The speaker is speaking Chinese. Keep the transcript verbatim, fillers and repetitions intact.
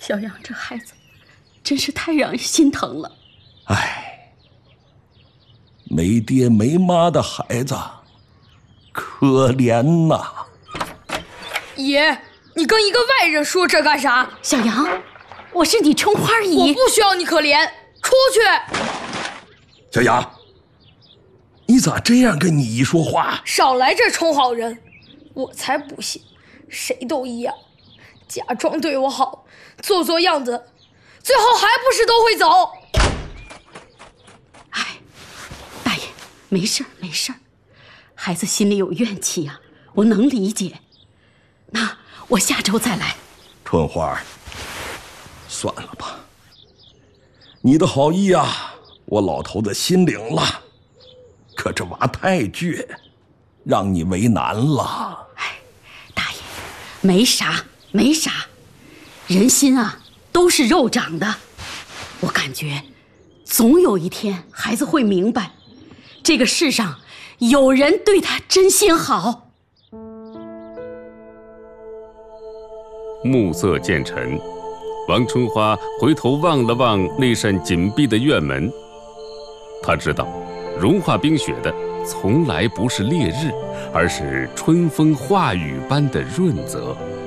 小杨这孩子真是太让人心疼了。 唉，没爹没妈的孩子，可怜呐！ 爷，你跟一个外人说这干啥？ 小杨，我是你春花姨， 我不需要你可怜，出去！ 小杨，你咋这样跟你姨说话？ 少来这充好人，我才不信，谁都一样，假装对我好，做做样子，最后还不是都会走？ 哎，大爷，没事儿没事儿，孩子心里有怨气呀、啊，我能理解。那我下周再来。 春花，算了吧，你的好意啊，我老头子心领了，可这娃太倔，让你为难了。 哎，大爷，没啥没啥，人心啊都是肉长的，我感觉总有一天孩子会明白，这个世上有人对他真心好。 暮色渐沉，王春花回头望了望那扇紧闭的院门，她知道融化冰雪的从来不是烈日，而是春风化雨般的润泽。